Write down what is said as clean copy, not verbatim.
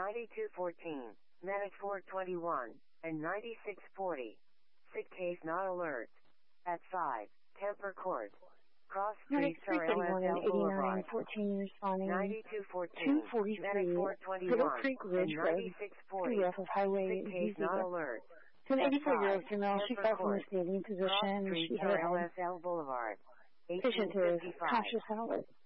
9214, Medic 421, and 9640. Sick case not alert. At 5, Temper Court. Cross Street, LSL Boulevard. 14 responding. 9214, 243, Medic 421, Little Creek Ridge and Road, 9640. off of Highway Sick case not alert. It's an 84-year-old female. She fell from a standing position. Cross Street, She had LSL Boulevard. patient is 1855. conscious and alert.